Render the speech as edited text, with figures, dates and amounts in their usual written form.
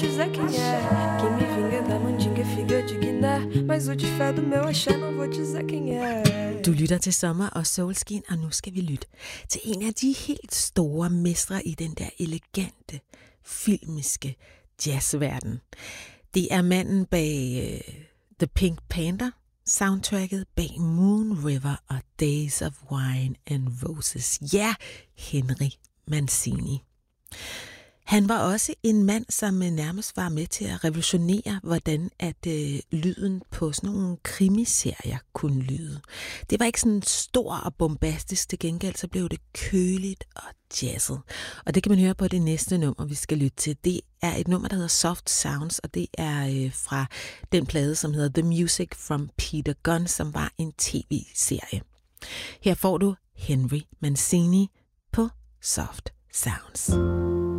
dizer quem é. Quem me vinga da mandinga, figa de Guiné. Mas o de fé do meu axé não vou dizer quem é. Du lytter til Sommer og Solskin, og nu skal vi lytte til en af de helt store mestre i den der elegante, filmiske jazzverden. Det er manden bag The Pink Panther, soundtracket bag Moon River og Days of Wine and Roses. Ja, Henry Mancini. Han var også en mand, som nærmest var med til at revolutionere, hvordan at lyden på sådan nogle krimiserier kunne lyde. Det var ikke sådan stor og bombastisk, til gengæld så blev det køligt og jazzet. Og det kan man høre på det næste nummer, vi skal lytte til. Det er et nummer, der hedder Soft Sounds, og det er fra den plade, som hedder The Music from Peter Gunn, som var en tv-serie. Her får du Henry Mancini på Soft Sounds.